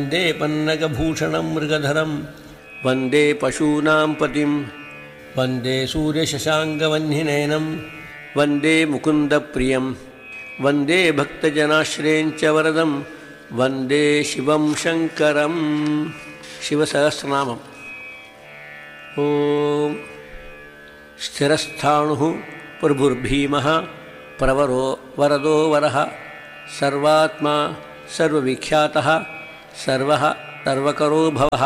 वन्दे पन्नगभूषणं मृगधरं वन्दे पशूनां पतिं वन्दे सूर्यशशाङ्कवह्निनयनं वन्दे मुकुन्दप्रियं वन्दे भक्तजनाश्रयञ्च वरदं वन्दे शिवं शङ्करं। शिवसहस्रनामम्। ॐ स्थिरस्थाणुः प्रभुर्भीमः प्रवरो वरदो वरः सर्वात्मा सर्वविख्यातः सर्वः सर्वकरो भवः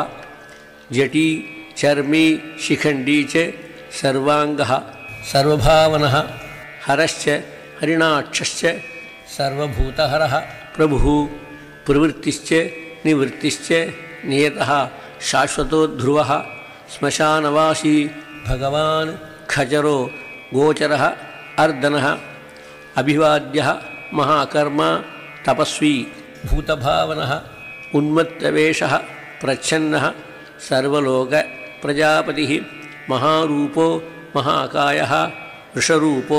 जटी चर्मी शिखण्डी च सर्वाङ्गः सर्वभावनः हरश्च हरिणाक्षश्च सर्वभूतहरः प्रभुः प्रवृत्तिश्च निवृत्तिश्च नियतः शाश्वतो ध्रुवः श्मशानवासी भगवान् खचरो गोचरः अर्दनः अभिवाद्यः महाकर्मा तपस्वी भूतभावनः उन्मत्तवेषः प्रच्छन्नः सर्वलोकप्रजापतिः महारूपो महाकायः वृषरूपो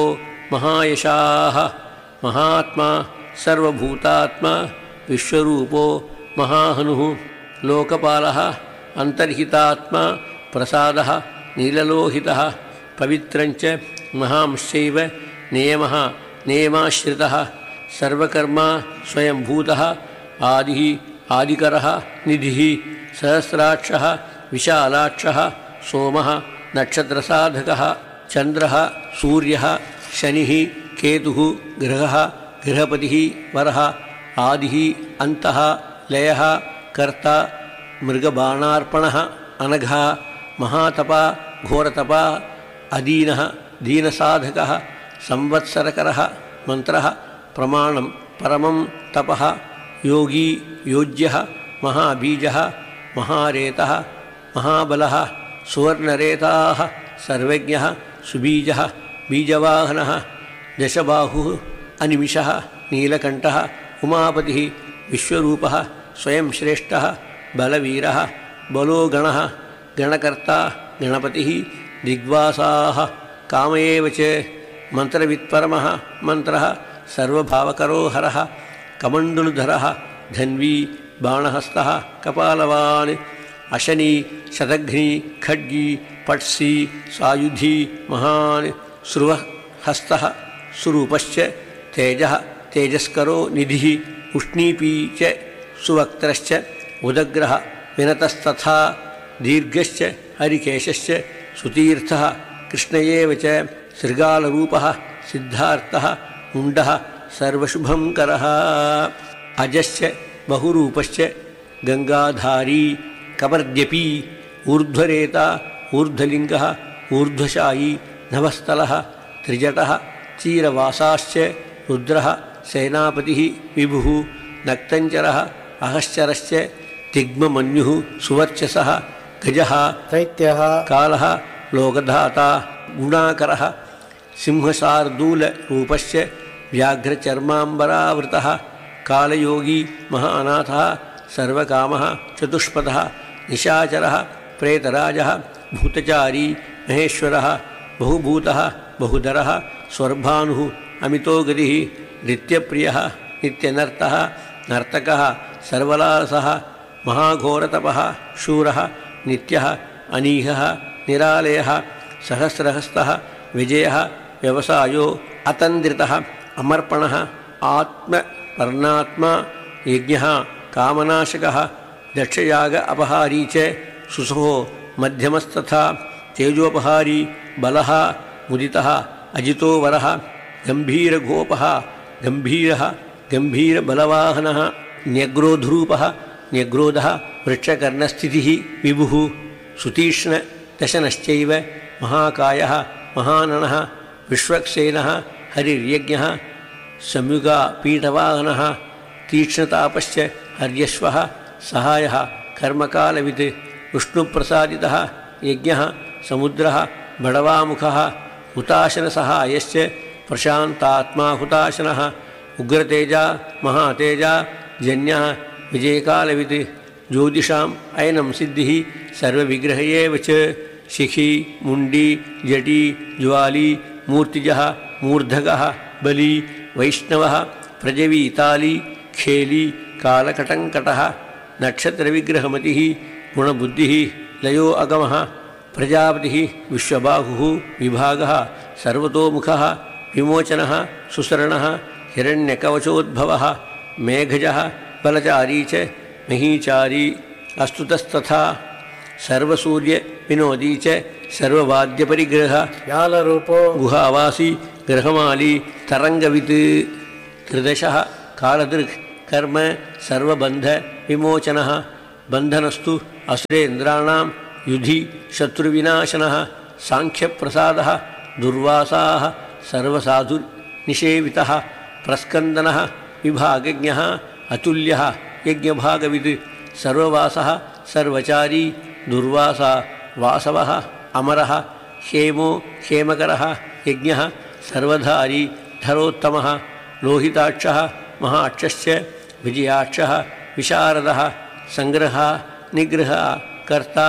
महायशाः महात्मा सर्वभूतात्मा विश्वरूपो महाहनुः लोकपालः अन्तर्हितात्मा प्रसादः नीललोहितः पवित्रञ्च महांश्चैव नियमः नियमाश्रितः सर्वकर्मा स्वयंभूतः आदिः आदिकरः निधिः सहस्राक्षः विशालाक्षः सोमः नक्षत्रसाधकः चन्द्रः सूर्यः शनिः केतुः ग्रहः गृहपतिः वरः आदिः अन्तः लयः कर्ता मृगबाणार्पणः अनघः महातपा घोरतपा अदीनः दीनसाधकः संवत्सरकरः मन्त्रः प्रमाणं परमं तपः योगी योज्यः महाबीजः महारेतः महाबलः सुवर्णरेताः सर्वज्ञः सुबीजः बीजवाहनः दशबाहुः अनिमिषः नीलकण्ठः उमापतिः विश्वरूपः स्वयं श्रेष्ठः बलवीरः बलो गणः गणकर्ता गणपतिः दिग्वासाः काम एव च मन्त्रवित्परमः मन्त्रः सर्वभावकरो हरः कमण्डलुधरः धन्वी बाणहस्तः कपालवान् अशनी शतघ्नी खड्गी पट्सी सायुधी महान् श्रुवहस्तः सुरूपश्च तेजः तेजस्करो निधिः उष्णीपी च सुवक्त्रश्च उदग्रः विनतस्तथा दीर्घश्च हरिकेशश्च सुतीर्थः कृष्ण एव च शृगालरूपः सिद्धार्थः मुण्डः सर्वशुभङ्करः अजश्च बहुरूपश्च गङ्गाधारी कपर्द्यपी ऊर्ध्वरेता ऊर्ध्वलिङ्गः ऊर्ध्वशायी नभस्थलः त्रिजटः चीरवासाश्च रुद्रः सेनापतिः विभुः नक्तञ्चरः अहश्चरश्च तिग्ममन्युः सुवर्चसः गजः दैत्यः कालः लोकधाता गुणाकरः सिंहशार्दूलरूपश्च व्याघ्रचर्माम्बरावृतः कालयोगी महानाथः सर्वकामः चतुष्पदः निशाचरः प्रेतराजः भूतचारी महेश्वरः बहुभूतः बहुधरः स्वर्भानुः अमितो गतिः नित्यप्रियः नित्यनर्तः नर्तकः सर्वलासः महाघोरतपः शूरः नित्यः अनीहः निरालयः सहस्रहस्तः विजयः व्यवसायो अतन्द्रितः अमर्पणः आत्मपर्णात्मा यज्ञः कामनाशकः दक्षयाग अपहारी च सुसहो मध्यमस्तथा तेजोपहारी बलः मुदितः अजितो वरः गम्भीरगोपः गम्भीरः गम्भीरबलवाहनः न्यग्रोधरूपः न्यग्रोधः वृक्षकर्णस्थितिः विभुः सुतीक्ष्णदशनश्चैव महाकायः महाननः विश्वक्सेनः हरिर्यज्ञः संयुगापीठवाहनः तीक्ष्णतापश्च हर्यश्वः सहायः कर्मकालवित् विष्णुप्रसादितः यज्ञः समुद्रः बडवामुखः हुताशनसहायश्च प्रशान्तात्मा हुताशनः उग्रतेजा महातेजा जन्यः विजयकालवित् ज्योतिषाम् अयनं सिद्धिः सर्वविग्रह एव च शिखी मुण्डी जटी ज्वाली मूर्तिजः मूर्धगः बली वैष्णवः प्रजवी ताली खेली कालकटङ्कटः नक्षत्रविग्रहमतिः गुणबुद्धिः लयो अगमः प्रजापतिः विश्वबाहुः विभागः सर्वतोमुखः विमोचनः सुसरणः हिरण्यकवचोद्भवः मेघजः बलचारी च महीचारी अस्तुतस्तथा सर्वसूर्यविनोदी च सर्ववाद्यपरिग्रहः व्यालरूपो गुहावासी ग्रहमाली तरङ्गवित् त्रिदशः कालदृक् कर्म सर्वबन्धविमोचनः बन्धनस्तु असुरेन्द्राणां युधि शत्रुविनाशनः साङ्ख्यप्रसादः दुर्वासाः सर्वसाधुनिषेवितः प्रस्कन्दनः विभागज्ञः अतुल्यः यज्ञभागवित् सर्ववासः सर्वचारी दुर्वासा वासवः अमरः हेमो हेमकरः यज्ञः सर्वधारी धरोत्तमः लोहिताक्षः महाक्षश्च विजयाक्षः विशारदः संग्रहः निग्रहः कर्ता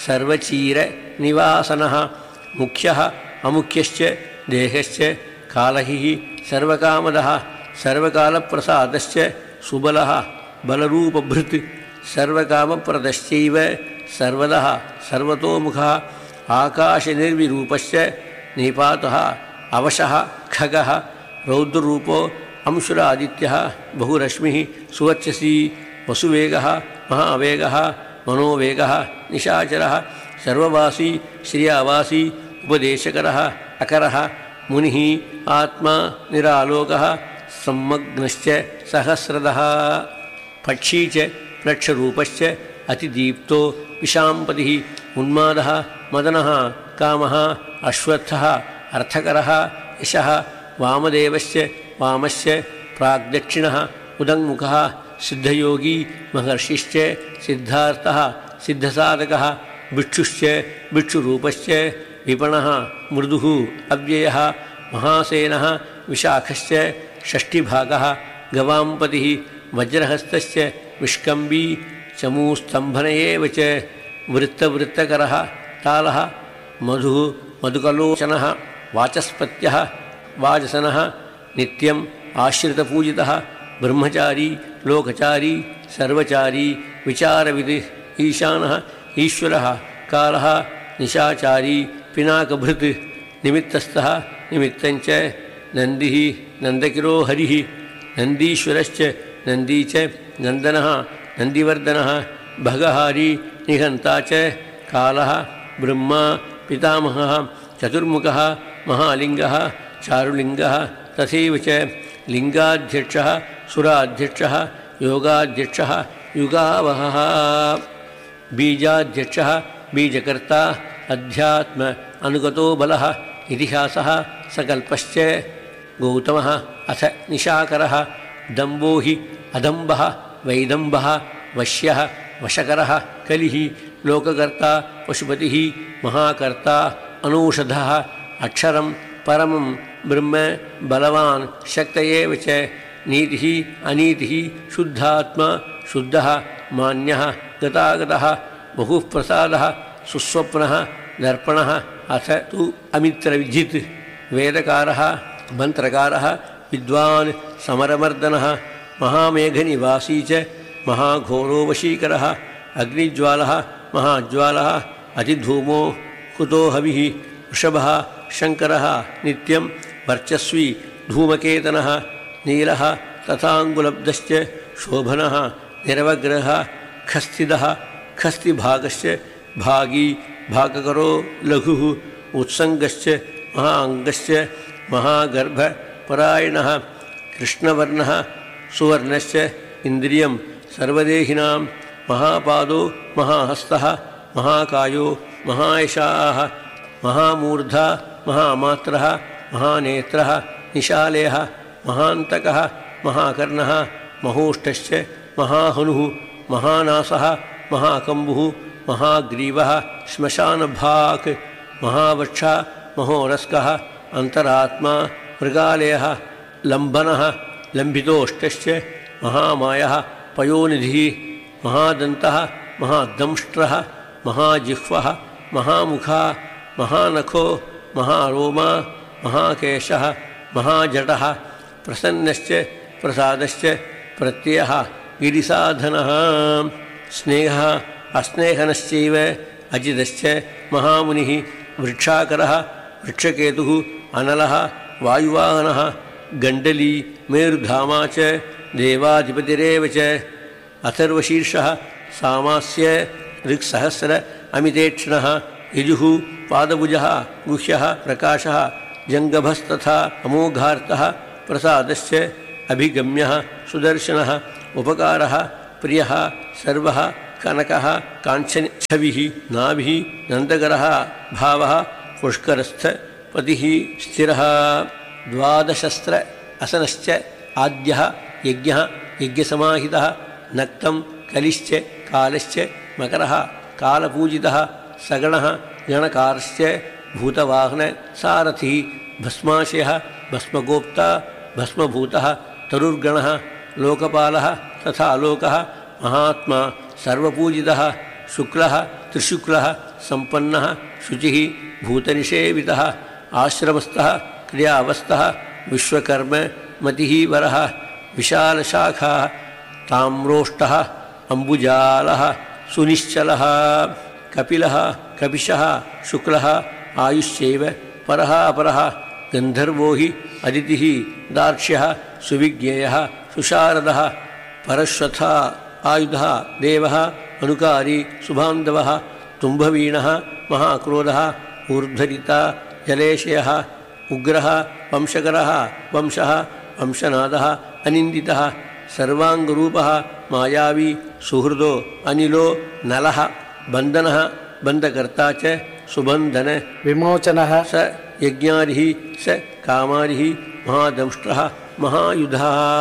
सर्वचीरनिवासनः मुख्यः अमुख्यश्च देहश्च कालहिः सर्वकामदः सर्वकालप्रसादश्च सुबलः बलरूपभृत् सर्वकामप्रदश्चैव सर्वदः सर्वतोमुखः आकाशनिर्विरूपश्च निपातः अवशः खगः रौद्ररूपो अंशुरादित्यः बहुरश्मिः सुवर्चसी वसुवेगः महावेगः मनोवेगः निशाचरः सर्ववासी श्रियावासी उपदेशकरः अकरः मुनिः आत्मा निरालोकः सम्मग्नश्च सहस्रदः पक्षी च प्लक्षरूपश्च अतिदीप्तो विशाम्पतिः उन्मादः मदनः कामः अश्वत्थः अर्थकरः यशः वामदेवश्च वामश्च प्राग्दक्षिणः उदङ्मुखः सिद्धयोगी महर्षिश्च सिद्धार्थः सिद्धसाधकः भिक्षुश्च भिक्षुरूपश्च विपणः मृदुः अव्ययः महासेनः विशाखश्च षष्ठिभागः गवाम्पतिः वज्रहस्तश्च विष्कम्बी चमूस्तम्भन एव च वृत्तवृत्तकरः तालः मधुः मधुकलोचनः वाचस्पत्यः वाजसनः नित्यम् आश्रितपूजितः ब्रह्मचारी लोकचारी सर्वचारी विचारविद् ईशानः ईश्वरः कालः निशाचारी पिनाकभृत् निमित्तस्थः निमित्तञ्च नन्दिः नन्दकिरो हरिः नन्दीश्वरश्च नन्दी च नन्दनः नन्दिवर्धनः भगहारी निहन्ता च कालः ब्रह्मा पितामहः चतुर्मुखः महालिङ्गः चारुलिङ्गः तथैव च लिङ्गाध्यक्षः सुराध्यक्षः योगाध्यक्षः युगावहः बीजाध्यक्षः बीजकर्ता अध्यात्म अनुगतो बलः इतिहासः सकल्पश्च गौतमः अथ निशाकरः दम्भो हि अदम्भः वैदम्भः वश्यः वशकरः कलिः लोककर्ता पशुपतिः महाकर्ता अनौषधः अक्षरं परमं ब्रह्म बलवान् शक्त एव च नीतिः अनीतिः शुद्धात्मा शुद्धः मान्यः गतागतः बहुः प्रसादः सुस्वप्नः दर्पणः अथ तु अमित्रविजित् वेदकारः मन्त्रकारः विद्वान् समरमर्दनः महामेघनिवासी च महाघोरो वशीकरः अग्निज्वालः महाज्वालः अतिधूमो कुतो हविः वृषभः शङ्करः नित्यं वर्चस्वी धूमकेतनः नीलः तथाङ्गुलब्धश्च शोभनः निरवग्रहः खस्तिदः खस्तिभागश्च भागी भागकरो लघुः उत्सङ्गश्च महाअङ्गश्च महागर्भपरायणः कृष्णवर्णः सुवर्णश्च इन्द्रियं सर्वदेहिनां महापादो महाहस्तः महाकायो महायशाः महामूर्धा महामात्रः महानेत्रः निशालेः महान्तकः महाकर्णः महोष्ठश्च महाहनुः महानासः महाकम्बुः महाग्रीवः श्मशानभाक् महावक्षः महोरस्कः अन्तरात्मा मृगालयः लम्बनः लम्बितोष्टश्च महामायः पयोनिधिः महादन्तः महादंष्ट्रः महाजिह्वः महामुखः महानखो महारोमा महाकेशः महाजटः प्रसन्नश्च प्रसादश्च प्रत्ययः गिरिसाधनः स्नेहः अस्नेहनश्चैव अजितश्च महामुनिः वृक्षाकरः वृक्षकेतुः अनलः वायुवाहनः गण्डली मेरुधामा च देवाधिपतिरेव च अथर्वशीर्षः सामास्य ऋक्सहस्र अमितेक्षणः यजुः पादभुजः गुह्यः प्रकाशः जङ्गभस्तथा अमोघार्तः प्रसादश्च अभिगम्यः सुदर्शनः उपकारः प्रियः सर्वः कनकः काञ्चनछविः नाभिः नन्दकरः भावः पुष्करस्थ पतिः स्थिरः द्वादशस्त्र असनश्च आद्यः यज्ञः यज्ञसमाहितः नक्तं कलिश्च कालश्च मकरः कालपूजितः सगणः गणकारश्च भूतवाहन सारथिः भस्माशयः भस्मगोप्ता भस्मभूतः तरुर्गणः लोकपालः तथा लोकः महात्मा सर्वपूजितः शुक्लः त्रिशुक्लः सम्पन्नः शुचिः भूतनिषेवितः आश्रमस्थः क्रियावस्थः विश्वकर्म मतिः वरः विशालशाखाः ताम्रोष्टः अम्बुजालः सुनिश्चलः कपिलः कपिशः शुक्लः आयुश्चैव परः अपरः गन्धर्वो हि अदितिः दार्क्ष्यः सुविज्ञेयः सुशारदः परश्वथा आयुधः देवः अनुकारी सुबान्धवः तुम्भवीणः महाक्रोधः ऊर्ध्वरिता जलेशयः उग्रः वंशकरः वंशः वंशनादः अनिन्दितः सर्वाङ्गरूपः मायावी सुहृदो अनिलो नलः बन्धनः बन्धकर्ता च सुबन्धन विमोचनः स यज्ञारिः स कामारिः महादंष्ट्रः महायुधः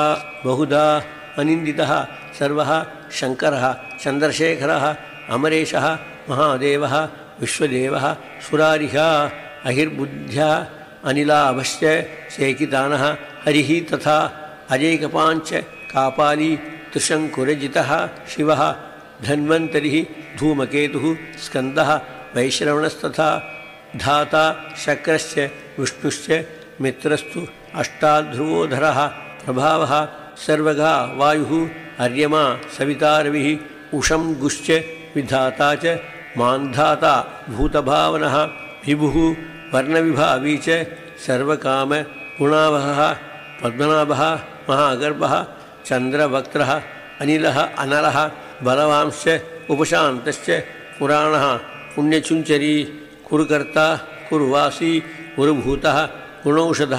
बहुधा अनिन्दितः सर्वः शङ्करः चन्द्रशेखरः अमरेशः महादेवः विश्वदेवः सुरारिः अहिर्बुद्ध्या अनिलाभश्च शेकितानः हरिः तथा अजैकपाञ्च कापाली त्रिशङ्कुरजितः शिवः धन्वन्तरिः धूमकेतुः स्कन्दः वैश्रवणस्तथा धाता शक्रश्च विष्णुश्च मित्रस्तु अष्टाध्रुवोधरः प्रभावः सर्वगा वायुः अर्यमा सवितारविः उषं गुश्च विधाता च मान्धाता भूतभावनः विभुः वर्णविभावी च सर्वकाम गुणावहः पद्मनाभः महागर्भः चन्द्रवक्त्रः अनिलः अनलः बलवांश्च उपशान्तश्च पुराणः पुण्यचुञ्चरी कुरुकर्ता कुरुवासी कुरुभूतः गुणौषधः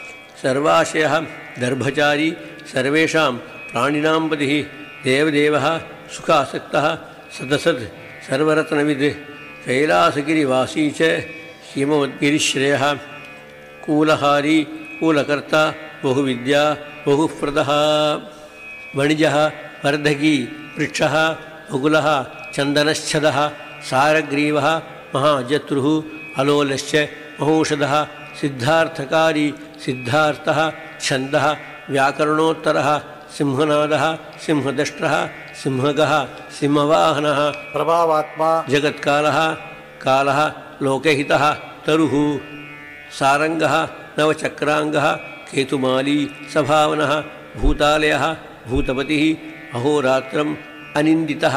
सर्वाशयः दर्भचारी सर्वेषां प्राणिनां पतिः देवदेवः सुखासक्तः सदसद् सर्वरत्नविद् कैलासगिरिवासी च हिमवद्गिरिश्रेयः कूलहारी कूलकर्ता बहुविद्या बहुप्रदः वणिजः वर्धकी वृक्षः बकुलः चन्दनश्छदः सारग्रीवः महाजत्रुः अलोलश्च महौषधः सिद्धार्थकारी सिद्धार्थः छन्दः व्याकरणोत्तरः सिंहनादः सिंहदष्ट्रः सिंहगः सिंहवाहनः प्रभावात्मा जगत्कालः कालः लोकहितः तरुः सारङ्गः नवचक्राङ्गः केतुमाली सभावनः भूतालयः भूतपतिः अहोरात्रम् अनिन्दितः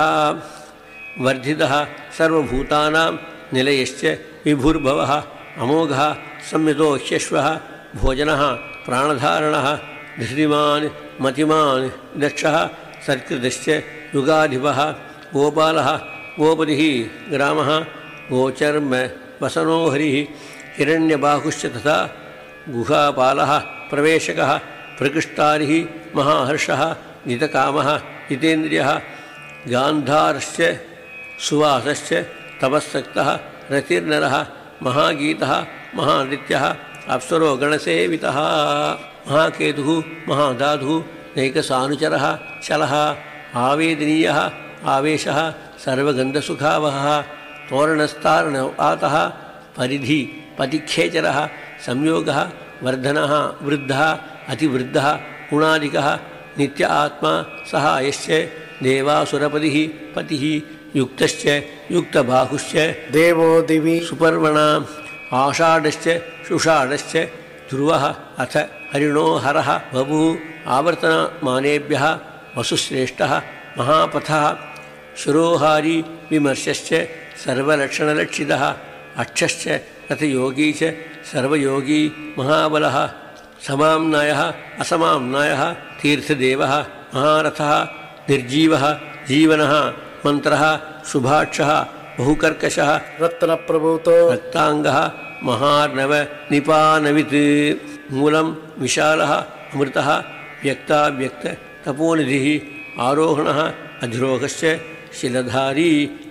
वर्धितः सर्वभूतानां निलयश्च विभुर्भवः अमोघः संयतो ह्यश्वः भोजनः प्राणधारणः धृतिमान् मतिमान् दक्षः सत्कृतश्च युगाधिपः गोपालः गोपतिः ग्रामः गोचर्म वसनो हरिः हिरण्यबाहुश्च तथा गुहापालः प्रवेशकः प्रकृष्टारिः महाहर्षः जितकामः जितेन्द्रियः गान्धारश्च सुवासश्च तपस्सक्तः रतिर्नरः महागीतः महानृत्यः अप्सरो गणसेवितः महाकेतुः महाधातुः नैकसानुचरः चलः आवेदनीयः आवेशः सर्वगन्धसुखावहः तोरणस्तारणवातः परिधि पतिखेचरः संयोगः वर्धनः वृद्धः अतिवृद्धः गुणादिकः नित्य आत्मा सहायश्च देवासुरपतिः पतिः युक्तश्च युक्तबाहुश्च देवो दिवि सुपर्वणा आषाढश्च शुषाढश्च ध्रुवः अथ हरिणो हरः बभुः आवर्तनमानेभ्यः वसुश्रेष्ठः महापथः शिरोहारी विमर्शश्च सर्वलक्षणलक्षितः अक्षश्च रथयोगी च सर्वयोगी महाबलः समाम्नायः असमाम्नायः तीर्थदेवः महारथः निर्जीवः जीवनः मन्त्रः शुभाक्षः बहुकर्कशः रत्नप्रभूतो रक्ताङ्गः महार्णव निपानवित् मूलं विशालः अमृतः व्यक्ताव्यक्त तपोनिधिः आरोहणः अधिरोहश्च शिलधारी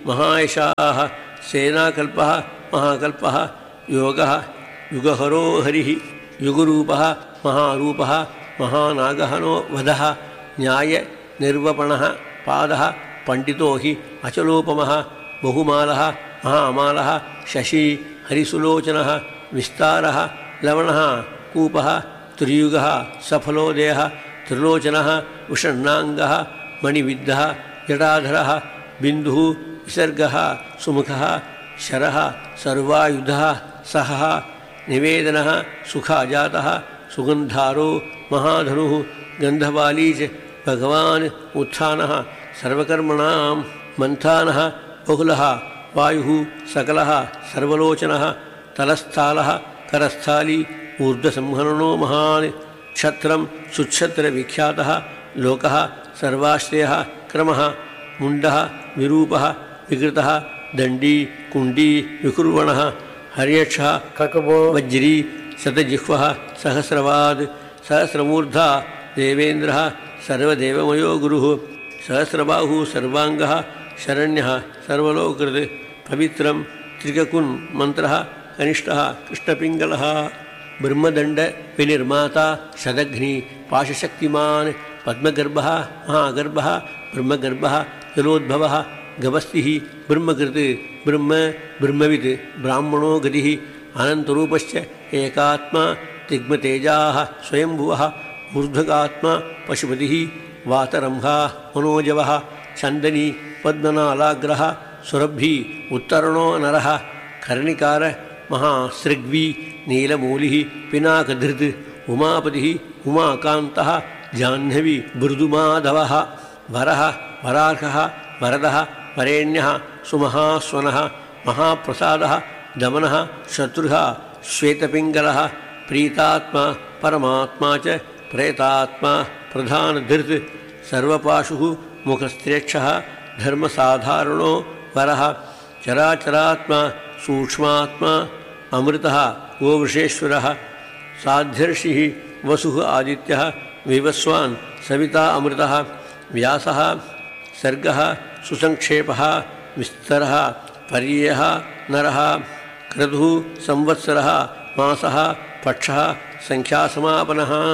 महायशाः सेनाकल्पः महाकल्पः योगः युगहरो हरिः युगरूपः महारूपः महानागहनो वधः न्यायनिर्वपणः पादः पण्डितो हि अचलोपमः बहुमालः महामालः शशी हरिसुलोचनः विस्तारः लवणः कूपः त्रियुगः सफलोदयः त्रिलोचनः विषण्णाङ्गः मणिविद्धः जटाधरः बिन्दुः विसर्गः सुमुखः शरः सर्वायुधः सहः निवेदनः सुखाजातः सुगन्धारो महाधनुः गन्धवाली च भगवान् उत्थानः सर्वकर्मणां मन्थानः बहुलः वायुः सकलः सर्वलोचनः तलस्थालः करस्थाली ऊर्ध्वसंहरणो महान् क्षत्रं सुक्षत्रविख्यातः लोकः सर्वाश्रयः क्रमः मुण्डः विरूपः विकृतः दण्डी कुण्डी विकुर्वणः हर्यक्षः ककुबो वज्री शतजिह्वः सहस्रवाद् सहस्रमूर्धा देवेन्द्रः सर्वदेवमयो गुरुः सहस्रबाहुः सर्वाङ्गः शरण्यः सर्वलोककृत् पवित्रं त्रिककुन् मन्त्रः कनिष्ठः कृष्णपिङ्गलः ब्रह्मदण्ड विनिर्माता शतघ्नी पाशशक्तिमान् पद्मगर्भः महागर्भः ब्रह्मगर्भः जलोद्भवः गवस्तिः ब्रह्मकृत् ब्रह्म ब्रह्मवित् ब्राह्मणो गतिः अनन्तरूपश्च एकात्मा तिग्मतेजाः स्वयंभुवः ऊर्ध्वगात्मा पशुपतिः वातरंहा मनोजवः चन्दनी पद्मनालाग्रः सुरभि उत्तरणो नरः कर्णिकार महासृग्वी नीलमूलिः पिनाकधृत् उमापतिः उमाकान्तः जाह्नवी मृदुमाधवः वरः वरार्हः वरदः वरेण्यः सुमहास्वनः महाप्रसादः दमनः शत्रुः श्वेतपिङ्गलः प्रीतात्मा परमात्मा च प्रेतात्मा प्रधानधृत् सर्वपाशुः मुखस्त्रेक्षः धर्मसाधारणो वरः चराचरात्मा सूक्ष्मात्मा अमृतः गोवृषेश्वरः साध्यर्षिः वसुः आदित्यः विवस्वान् सविता अमृतः व्यासः सर्गः सुसंक्षेपः विस्तरः पर्ययः नरः क्रतुः संवत्सरः मासः पक्षः संख्यासमापनः